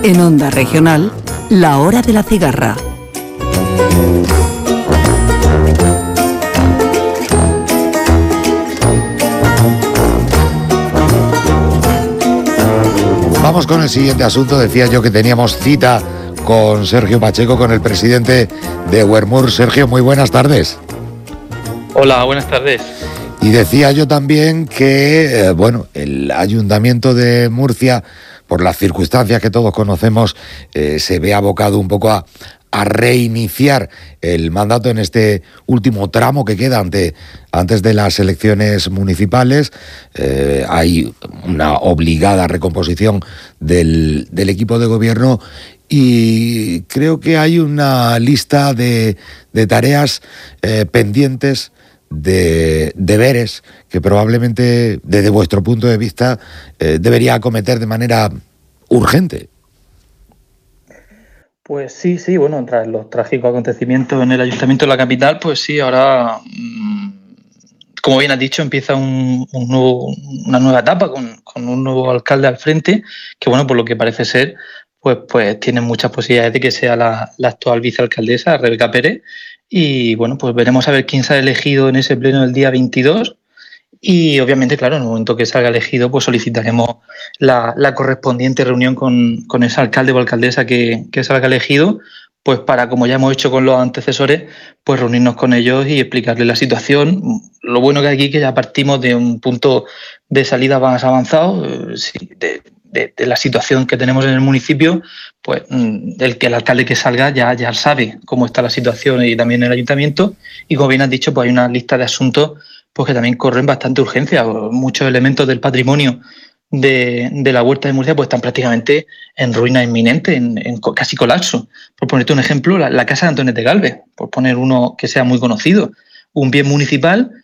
En Onda Regional, la hora de la cigarra. Vamos con el siguiente asunto. Decía yo que teníamos cita con Sergio Pacheco, con el presidente de Wermur. Sergio, muy buenas tardes. Hola, buenas tardes. Y decía yo también que, el Ayuntamiento de Murcia, por las circunstancias que todos conocemos, se ve abocado un poco a reiniciar el mandato en este último tramo que queda antes de las elecciones municipales. Hay una obligada recomposición del equipo de gobierno y creo que hay una lista de tareas pendientes, de deberes que probablemente desde vuestro punto de vista debería acometer de manera urgente. Pues sí, bueno, tras los trágicos acontecimientos en el Ayuntamiento de la capital, pues sí, ahora, como bien has dicho, empieza una nueva etapa con un nuevo alcalde al frente, que bueno, por lo que parece ser, pues tiene muchas posibilidades de que sea la actual vicealcaldesa, Rebeca Pérez, y bueno, pues veremos a ver quién se ha elegido en ese pleno del día 22. Y obviamente, claro, en el momento que salga elegido, pues solicitaremos la correspondiente reunión con ese alcalde o alcaldesa que salga elegido, pues para, como ya hemos hecho con los antecesores, pues reunirnos con ellos y explicarles la situación. Lo bueno que aquí que ya partimos de un punto de salida más avanzado, de la situación que tenemos en el municipio, pues el alcalde que salga ya sabe cómo está la situación y también el ayuntamiento. Y como bien has dicho, pues hay una lista de asuntos pues que también corren bastante urgencia. Muchos elementos del patrimonio de la Huerta de Murcia pues están prácticamente en ruina inminente, en casi colapso. Por ponerte un ejemplo, la casa de Antonio de Galvez, por poner uno que sea muy conocido, un bien municipal